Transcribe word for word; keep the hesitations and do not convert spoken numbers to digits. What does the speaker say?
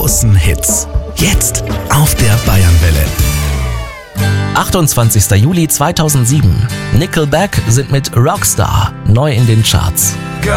großen Hits. Jetzt auf der Bayernwelle. achtundzwanzigster Juli zweitausendsieben. Nickelback sind mit Rockstar neu in den Charts.